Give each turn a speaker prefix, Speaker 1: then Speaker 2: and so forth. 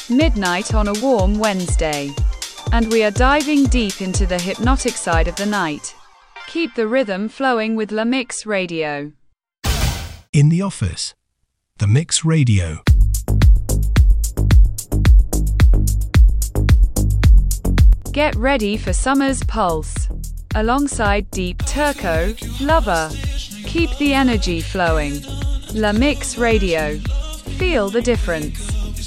Speaker 1: midnight on a warm Wednesday. And we are diving deep into the hypnotic side of the night. Keep the rhythm flowing with La Mix Radio.
Speaker 2: In the office, The Mix Radio.
Speaker 1: Get ready for summer's pulse. Alongside Deep Turco, Lover. Keep the energy flowing. La Mix Radio. Feel the difference.